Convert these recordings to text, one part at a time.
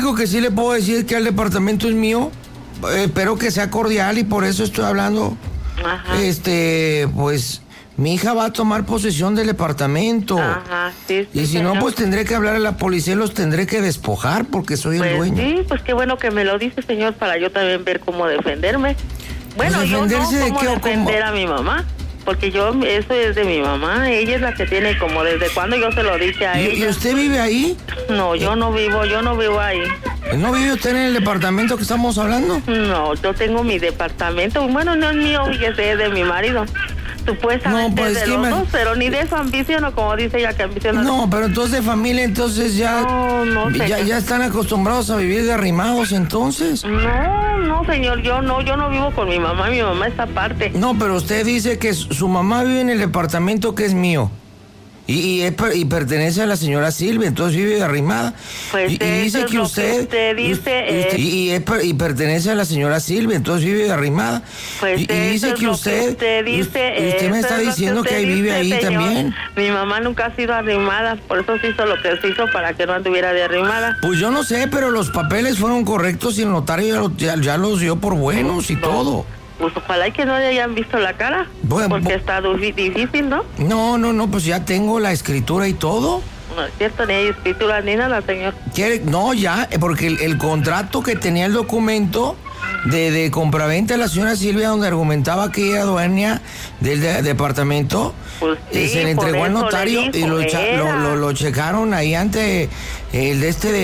único que sí le puedo decir es que el departamento es mío. Espero que sea cordial y por eso estoy hablando. Ajá. Pues mi hija va a tomar posesión del departamento. Ajá, sí, y si señor. no, pues tendré que hablar a la policía y los tendré que despojar porque soy el dueño. Sí, pues qué bueno que me lo dice, señor, para yo también ver cómo defenderme. Bueno, Pues yo no ¿defenderse de cómo qué o defender cómo? a mi mamá, porque eso es de mi mamá. Ella es la que tiene como desde cuando yo se lo dije a ¿Y ella. usted vive ahí? No, yo no vivo ahí. ¿No vive usted en el departamento que estamos hablando? No, yo tengo mi departamento. Bueno, no es mío, fíjese, es de mi marido. Supuestamente No, pues, es de ¿qué los más? dos, pero ni de eso ambiciono, como dice ella que ambiciona. No, pero entonces de familia, entonces ya... No, señor. ya están acostumbrados a vivir de arrimados, entonces. No, señor, yo no vivo con mi mamá está aparte. No, pero usted dice que su mamá vive en el departamento que es mío. Y pertenece a la señora Silvia, entonces vive de arrimada. Pues y dice eso es que lo usted... que usted dice, y pertenece a la señora Silvia, entonces vive de arrimada. Pues y dice que usted dice, usted me eso está es lo diciendo que usted vive ahí señor. también. Mi mamá nunca ha sido arrimada, por eso se hizo lo que se hizo para que no anduviera de arrimada. Pues yo no sé, pero los papeles fueron correctos y el notario ya los dio por buenos y todo. Pues ojalá y que no le hayan visto la cara, Bueno, porque está difícil, ¿no? No, pues ya tengo la escritura y todo. No es cierto, ni hay escritura ni nada, señor. No, ya, porque el contrato que tenía el documento de compraventa de la señora Silvia, donde argumentaba que era dueña del departamento, Pues sí, se le por entregó al eso notario le y dijo, lo checaron ahí ante el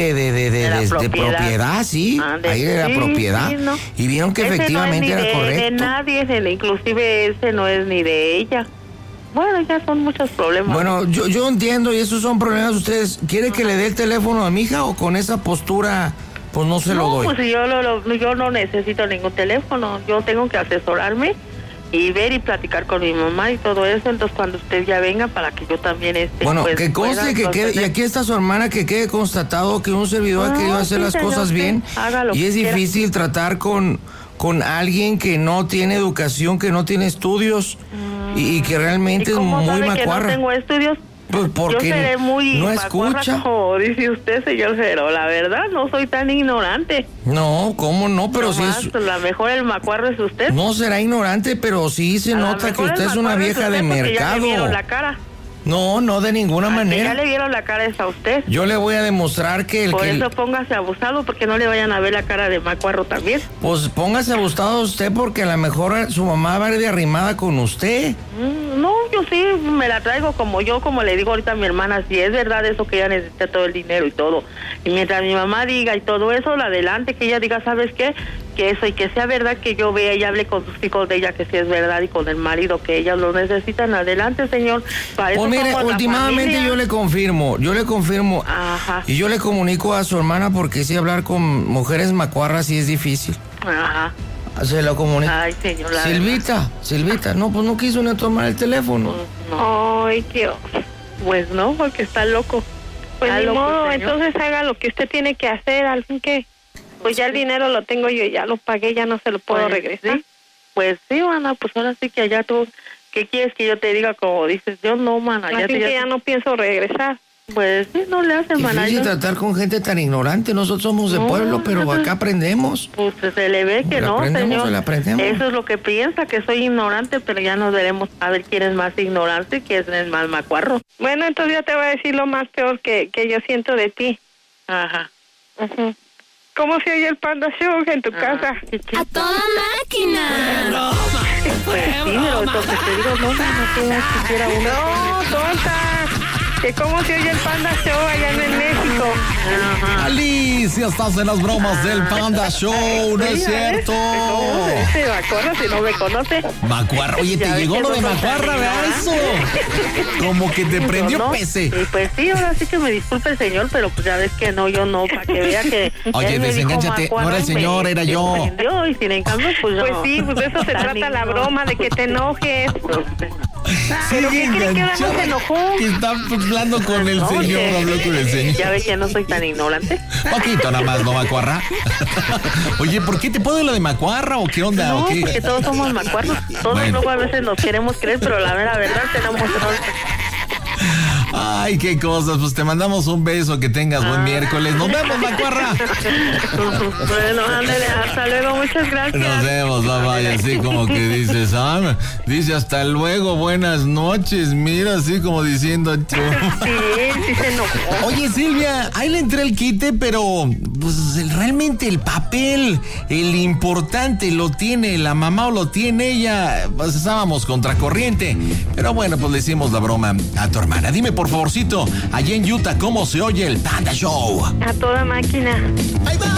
de propiedad, sí, ahí de la propiedad, sí, no. y vieron que Ese efectivamente no es ni era correcto. de nadie, inclusive ese no es ni de ella. Bueno, ya son muchos problemas. Bueno, yo entiendo y esos son problemas de ustedes. ¿Quiere que le dé el teléfono a mi hija o con esa postura pues no se lo doy? Pues yo no necesito ningún teléfono, yo tengo que asesorarme y ver y platicar con mi mamá y todo eso, entonces cuando usted ya venga para que yo también Bueno, pues, que conste que quede, y aquí está su hermana, que quede constatado que un servidor ha querido hacer sí, las señor, cosas sí, bien haga lo y que es quiera. difícil tratar con alguien que no tiene educación, que no tiene estudios y que realmente es ¿Cómo muy sabe que macuarra. no tengo estudios? Pues porque yo seré muy no macuarra, escucha. como dice usted, señor Cero. La verdad, no soy tan ignorante. No, ¿cómo no? Pero sí Nomás, es... la mejor el macuarro es usted. No será ignorante, pero sí se A lo nota que mejor el usted es una macuarro vieja de usted porque mercado. Ya le vieron la cara. No, de ninguna Que manera. ya le vieron la cara es a usted. Yo le voy a demostrar que Por eso póngase abusado, porque no le vayan a ver la cara de macuarro también. Pues póngase abusado usted porque a lo mejor su mamá va a ir de arrimada con usted. No, yo sí me la traigo como le digo ahorita a mi hermana, si es verdad eso que ella necesita todo el dinero y todo. Y mientras mi mamá diga y todo eso, la adelante, que ella diga, ¿sabes qué? Que eso, y que sea verdad que yo vea y hable con sus hijos de ella, que sí es verdad, y con el marido, que ellas lo necesitan. Adelante, señor. Para eso Pues mire, somos la últimamente familia. yo le confirmo. Ajá. Y yo le comunico a su hermana porque sí hablar con mujeres macuarras sí es difícil. Ajá. Se lo comunico. Ay, señor, la Silvita, no, pues no quiso ni tomar el teléfono. No. Ay, Dios. Pues no, porque está loco. Pues Está ni loco, modo, señor. entonces haga lo que usted tiene que hacer, al fin que pues ya el dinero lo tengo yo, ya lo pagué, ya no se lo puedo Pues regresar. sí. Pues sí, mana, pues ahora sí que allá tú, ¿qué quieres que yo te diga? Como dices, yo no, mana. Al fin que ya no pienso regresar. Pues sí, no le hace, mana. Difícil tratar con gente tan ignorante. Nosotros somos de pueblo, pero acá aprendemos. Pues se le ve que no, señor. Se la aprendemos. Eso es lo que piensa, que soy ignorante, pero ya nos veremos a ver quién es más ignorante y quién es más macuarro. Bueno, entonces ya te voy a decir lo más peor que yo siento de ti. Ajá. Ujú. ¿Cómo se oye el Panda Show en tu casa? ¡A toda máquina! Pues sí, pero entonces te digo, no queda siquiera uno. No, tonta. Que cómo se oye el Panda Show allá en México. Alicia, estás en las bromas del Panda Show, ¿no es cierto? ¿Cómo se macuarro si no me conoce? Macuarra, oye, te Ya llegó ves lo que de no soy Macuarra, tan ¿verdad eso? ignorante. Como que te prendió ¿No? pese. Y pues sí, ahora sí que me disculpe el señor, pero pues ya ves que no, yo no, para que vea que... Oye, él me dijo desengánchate, no era el macuarro y señor, me era yo. ofendió, y sin en cambio, pues Pues no. sí, pues de eso se Tan trata la ignorante. broma, de que te enojes. Sigue ¿qué cree que ahora no enganchada. se enojó? Que está hablando con el No, señor, que- habló con el Ya señor. ves que no soy tan ignorante. Poquito nada más, ¿no, Macuarra? Oye, ¿por qué te puedo lo de Macuarra o qué onda? No, ¿O qué? porque todos somos macuarros. Todos Bueno. luego a veces nos queremos creer, pero la verdad tenemos... Ay, Ay, qué cosas. Pues te mandamos un beso, que tengas buen miércoles. Nos vemos, Macuarra. Bueno, ándale, hasta luego, muchas gracias. Nos vemos, bye bye. Así como que dices, dice hasta luego, buenas noches. Mira, así como diciendo. Sí se enojó. Oye, Silvia, ahí le entré el quite, pero pues realmente el papel, el importante lo tiene la mamá o lo tiene ella. Pues estábamos contracorriente. Pero bueno, pues le hicimos la broma a tu hermana. Dime, por favorcito, allá en Utah, ¿cómo se oye el Panda Show? A toda máquina. Ahí va.